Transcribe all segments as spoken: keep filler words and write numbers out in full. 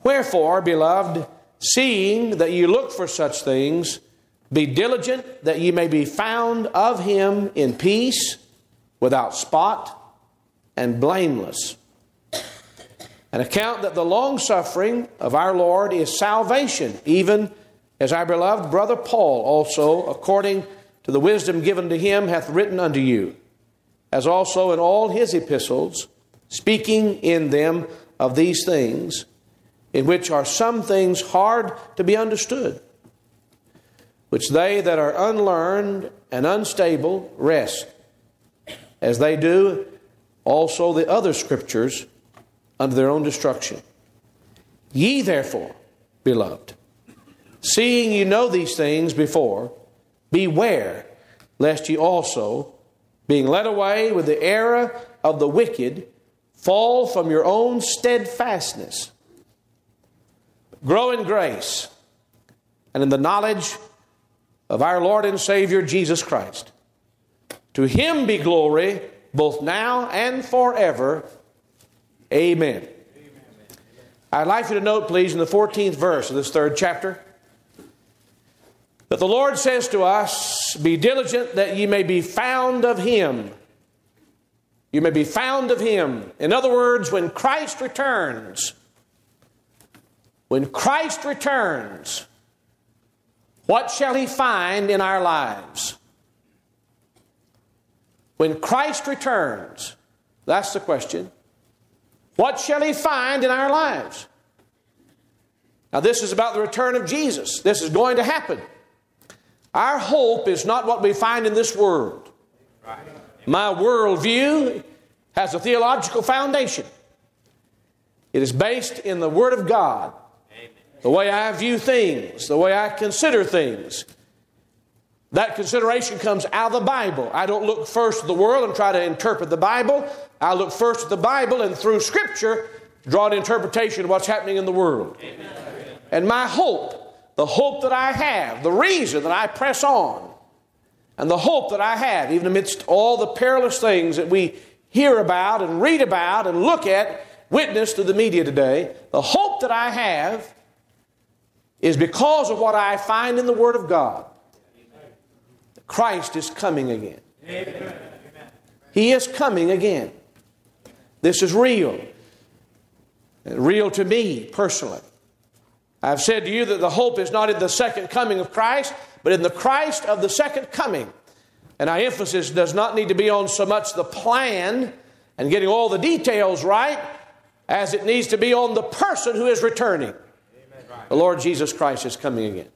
Wherefore, beloved, seeing that ye look for such things, be diligent that ye may be found of him in peace, without spot, and blameless. And account that the longsuffering of our Lord is salvation, even as our beloved brother Paul also, according to the wisdom given to him, hath written unto you, as also in all his epistles, speaking in them of these things, in which are some things hard to be understood, which they that are unlearned and unstable wrest, as they do also the other scriptures unto their own destruction. Ye therefore, beloved, seeing ye know these things before, beware lest ye also, being led away with the error of the wicked, fall from your own steadfastness. Grow in grace and in the knowledge of our Lord and Savior Jesus Christ. To him be glory both now and forever. Amen. Amen. I'd like you to note, please, in the fourteenth verse of this third chapter, that the Lord says to us, be diligent that ye may be found of him. You may be found of him. In other words, when Christ returns, when Christ returns, what shall he find in our lives? When Christ returns, that's the question. What shall he find in our lives? Now, this is about the return of Jesus. This is going to happen. Our hope is not what we find in this world. My worldview has a theological foundation. It is based in the Word of God. The way I view things, the way I consider things. That consideration comes out of the Bible. I don't look first at the world and try to interpret the Bible. I look first at the Bible and through Scripture draw an interpretation of what's happening in the world. Amen. And my hope, the hope that I have, the reason that I press on, and the hope that I have, even amidst all the perilous things that we hear about and read about and look at, witness to the media today, the hope that I have is because of what I find in the Word of God. Christ is coming again. Amen. He is coming again. This is real. Real to me personally. I've said to you that the hope is not in the second coming of Christ, but in the Christ of the second coming. And our emphasis does not need to be on so much the plan and getting all the details right as it needs to be on the person who is returning. The Lord Jesus Christ is coming again.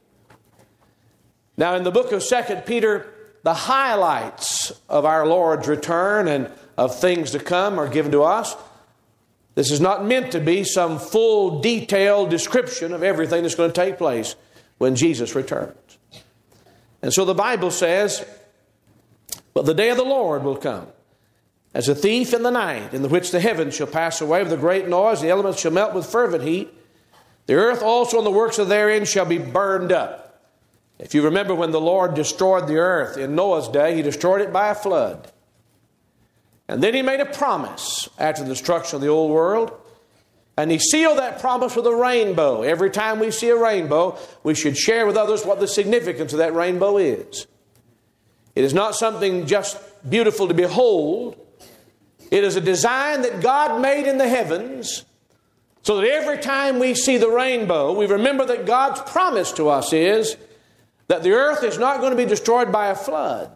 Now, in the book of Second Peter, the highlights of our Lord's return and of things to come are given to us. This is not meant to be some full, detailed description of everything that's going to take place when Jesus returns. And so the Bible says, but the day of the Lord will come as a thief in the night, in the which the heavens shall pass away with a great noise, the elements shall melt with fervent heat. The earth also and the works of therein shall be burned up. If you remember when the Lord destroyed the earth in Noah's day, he destroyed it by a flood. And then he made a promise after the destruction of the old world. And he sealed that promise with a rainbow. Every time we see a rainbow, we should share with others what the significance of that rainbow is. It is not something just beautiful to behold. It is a design that God made in the heavens, so that every time we see the rainbow, we remember that God's promise to us is that the earth is not going to be destroyed by a flood,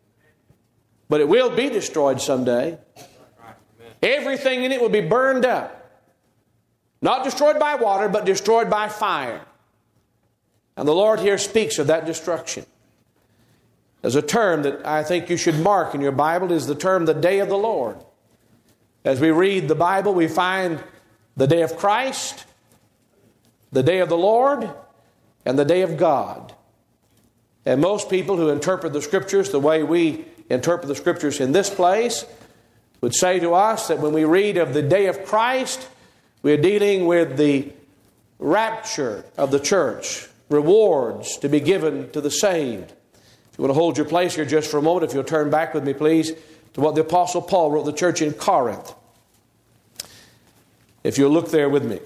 but it will be destroyed someday. Everything in it will be burned up. Not destroyed by water, but destroyed by fire. And the Lord here speaks of that destruction. There's a term that I think you should mark in your Bible is the term the day of the Lord. As we read the Bible, we find the day of Christ, the day of the Lord, and the day of God. And most people who interpret the Scriptures the way we interpret the Scriptures in this place would say to us that when we read of the day of Christ, we're dealing with the rapture of the church, rewards to be given to the saved. If you want to hold your place here just for a moment, if you'll turn back with me, please, to what the Apostle Paul wrote the church in Corinth. If you'll look there with me.